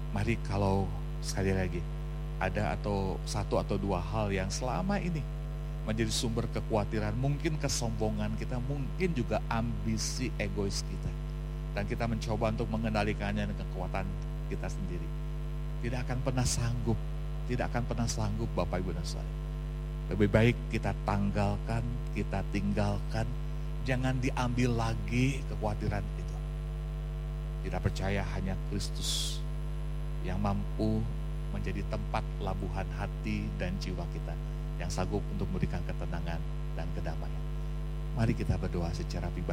Mari kalau sekali lagi ada satu atau dua hal yang selama ini menjadi sumber kekhawatiran, mungkin kesombongan kita, mungkin juga ambisi egois kita, dan kita mencoba untuk mengendalikannya dengan kekuatan kita sendiri, tidak akan pernah sanggup Bapak Ibu dan Saudara. Lebih baik kita tanggalkan, kita tinggalkan, jangan diambil lagi kekhawatiran itu. Kita percaya hanya Kristus yang mampu menjadi tempat labuhan hati dan jiwa kita, yang sanggup untuk memberikan ketenangan dan kedamaian. Mari kita berdoa secara pribadi.